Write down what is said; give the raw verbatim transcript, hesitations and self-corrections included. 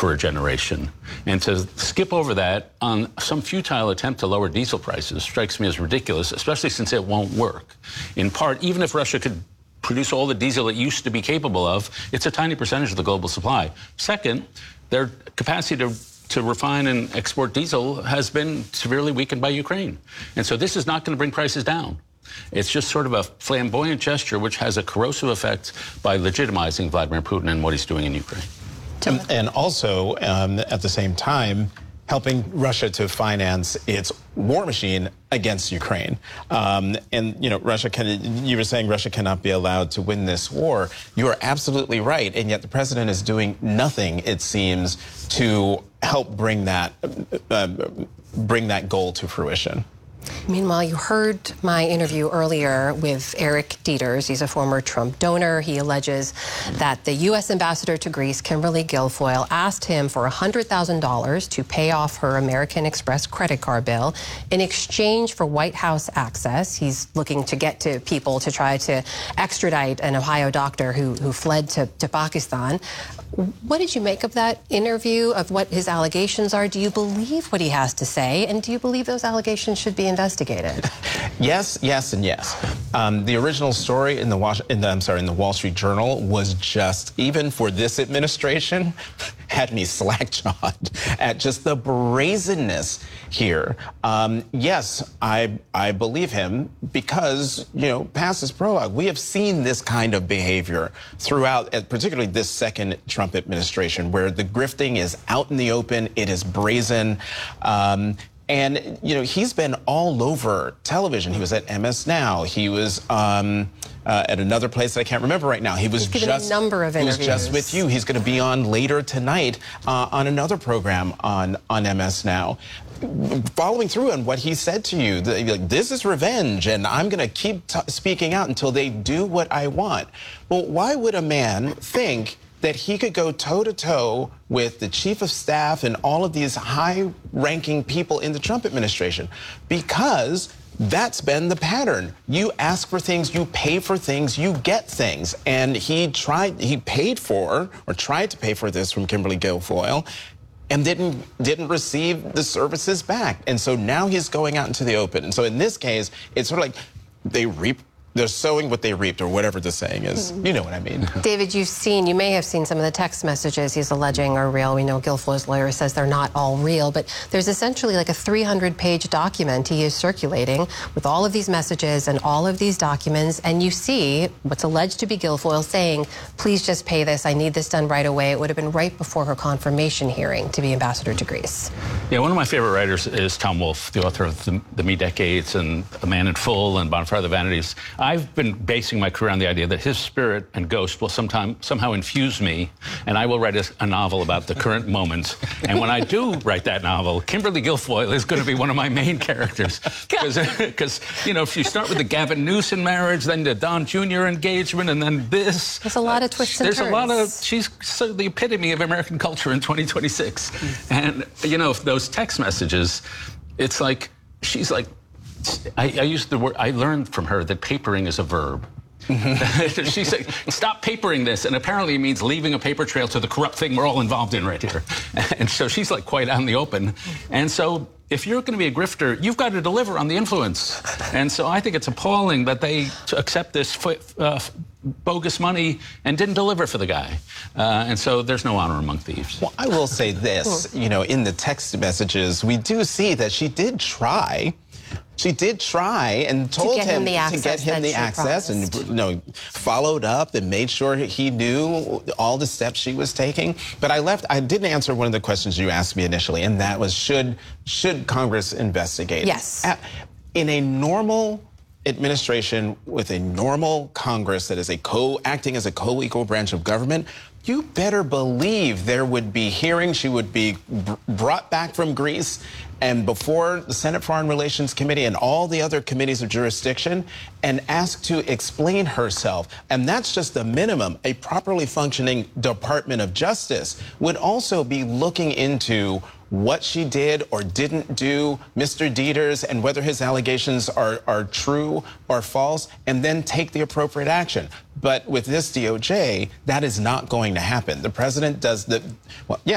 for a generation. And to skip over that on some futile attempt to lower diesel prices strikes me as ridiculous, especially since it won't work. In part, even if Russia could produce all the diesel it used to be capable of, it's a tiny percentage of the global supply. Second, their capacity to to refine and export diesel has been severely weakened by Ukraine. And so this is not going to bring prices down. It's just sort of a flamboyant gesture which has a corrosive effect by legitimizing Vladimir Putin and what he's doing in Ukraine. And, and also, um, at the same time, helping Russia to finance its war machine against Ukraine. Um, and, you know, Russia can, you were saying Russia cannot be allowed to win this war. You are absolutely right. And yet the president is doing nothing, it seems, to help bring that, uh, bring that goal to fruition. Meanwhile, you heard my interview earlier with Eric Dieters. He's a former Trump donor. He alleges that the U S ambassador to Greece, Kimberly Guilfoyle, asked him for one hundred thousand dollars to pay off her American Express credit card bill in exchange for White House access. He's looking to get to people to try to extradite an Ohio doctor who, who fled to, to Pakistan. What did you make of that interview, of what his allegations are? Do you believe what he has to say? And do you believe those allegations should be investigated? Yes, yes, and yes. Um, the original story in the, Was in the I'm sorry in the Wall Street Journal was just, even for this administration, had me slack-jawed at just the brazenness here. Um, yes, I I believe him because, you know, past his prologue, we have seen this kind of behavior throughout, particularly this second Trump administration, where the grifting is out in the open, it is brazen. Um, And, you know, he's been all over television. He was at M S Now. He was um, uh, at another place that I can't remember right now. He was he's just a number of interviews. He was just with you. He's going to be on later tonight uh, on another program on, on M S Now. Following through on what he said to you, the, like, this is revenge, and I'm going to keep t speaking out until they do what I want. Well, why would a man think that he could go toe-to-toe with the chief of staff and all of these high-ranking people in the Trump administration? Because that's been the pattern. You ask for things, you pay for things, you get things. And he tried, he paid for, or tried to pay for this from Kimberly Guilfoyle, and didn't didn't receive the services back. And so now he's going out into the open. And so in this case, it's sort of like they reap they're sowing what they reaped, or whatever the saying is. You know what I mean. David, you've seen, you may have seen some of the text messages he's alleging are real. We know Guilfoyle's lawyer says they're not all real, but there's essentially like a three hundred page document he is circulating with all of these messages and all of these documents, and you see what's alleged to be Guilfoyle saying, please just pay this, I need this done right away. It would have been right before her confirmation hearing to be ambassador to Greece. Yeah, one of my favorite writers is Tom Wolfe, the author of The, the Me Decades and A Man in Full and Bonfire of the Vanities. I've been basing my career on the idea that his spirit and ghost will sometime somehow infuse me, and I will write a, a novel about the current moment. And when I do write that novel, Kimberly Guilfoyle is going to be one of my main characters. Because, you know, if you start with the Gavin Newsom marriage, then the Don Junior engagement, and then this. There's a lot of twists and there's turns. There's a lot of, she's so the epitome of American culture in twenty twenty-six. And, you know, those text messages, it's like, she's like, I, I used the word, I learned from her that papering is a verb. Mm-hmm. She said, stop papering this. And apparently it means leaving a paper trail to the corrupt thing we're all involved in right here. And so she's like quite out in the open. And so if you're going to be a grifter, you've got to deliver on the influence. And so I think it's appalling that they accept this uh, bogus money and didn't deliver for the guy. Uh, and so there's no honor among thieves. Well, I will say this, you know, in the text messages, we do see that she did try. She did try and told to him, him to get him the access promised. and, you know, followed up and made sure he knew all the steps she was taking. But I left, I didn't answer one of the questions you asked me initially, and that was, should, should Congress investigate? Yes. In a normal administration with a normal Congress that is a co acting as a co-equal branch of government, you better believe there would be hearings. She would be brought back from Greece and before the Senate Foreign Relations Committee and all the other committees of jurisdiction and asked to explain herself. And that's just the minimum. A properly functioning Department of Justice would also be looking into what she did or didn't do, Mister Dieters, and whether his allegations are, are true or false, and then take the appropriate action. But with this D O J, that is not going to happen. The president does the, well, yeah.